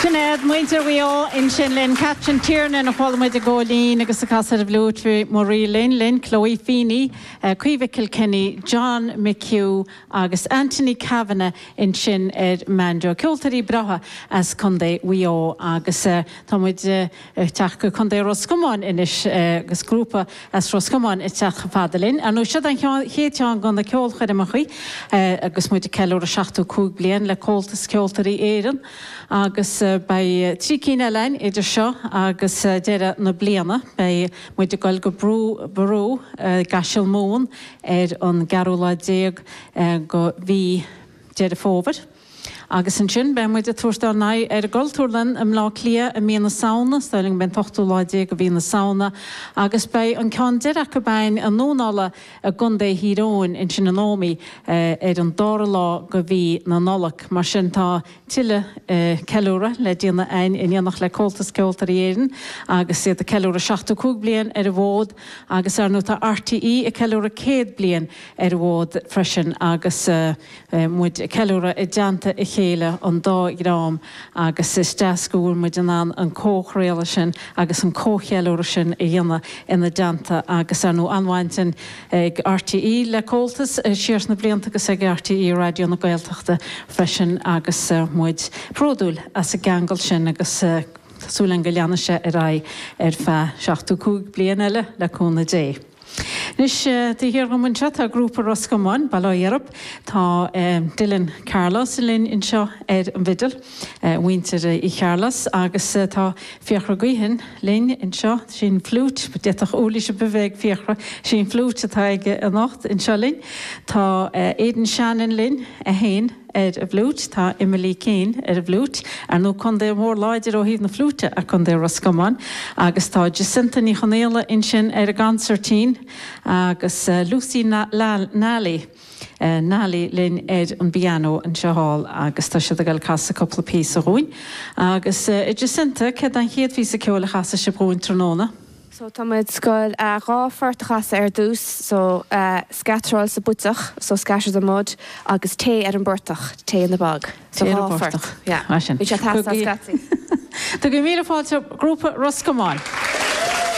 Sinead muintir bhío in sin linn Catrin Tiernan a chomhaid a ggólín agus a casar a bhlúitri Marie Lynn, Chloe Feeney, Cuive Kilkenny, John McHugh agus Anthony Kavanagh in sin Manjo. Ceoltarí bratha as chundé bhío agus támuid teach go chundé Roscommon inis agus grúpa as Roscommon i teach fadalinn. A nó siad an chéteán gan na ceolchaid amachí agus muid ceolú a 75 blian le cóltas ceoltarí éireann agus bei trí cíine lein idir seo agus deire na bliana bei muid goil go brú gaisiil mún an garúla déag go bhí deire fóbad. Agus an sin, ben muid a tuairteáil ná a goltúrlan am lá clia a mína sauna, stáling ben 8 láidé go bhína sauna, agus bei an cean deire go bain an nónála a gundé híróin in sin an nómi an dára lá go bhí na nolach, mar sin tá tiile ceúra le díana ein in dhéanach le cóltas ceoltarí éireann, agus siad a ceúra 75 blian a bhód, agus ar nó tá RTE a ceúra 100 blian a bhód freisin, agus muid ceúra i deanta i chéile an dá grám agus is deascúil muid an cóchréile sin agus an cóchéúra sin i dhéanana ina deanta agus ar nó anhaintin ag RTE le cóltas siars na blianta agus ag RTE radio na Gaeltachta freisin agus muid pródúil as a gangal sin agus súlan go leanna sé a ra fe 75 blian eile le cúna dé. Nis hir go mun a grúpa Roscommon Balaíarab tá Dylan Carlos linn in seo an bhidal winter i Carlos agus tá fiachra guihin linn in seo sin flút deach óla se beveig fiachra sin flút atá ige a nacht in seo linn tá Aidan Shannon linn a hain a bhlút tá Emily Kane a bhlút ar nó chun dé mór láidir ó híh na flúte a chun dé Roscommon agus tá Jacinta ní chonéile in sin a gancertín agus Lucy Nally Nally linn an piano an seáil agus tá siad a gail casa coppla pí a rúin agus Jacinta cé an chéad ví a ceola chasa se brúin tróna. So táid scoil ráfortachas dús so scatráil sa butach so scair a mod agus té an burtach té in na bag. So Tá go mí fáilte grúpa Roscommon.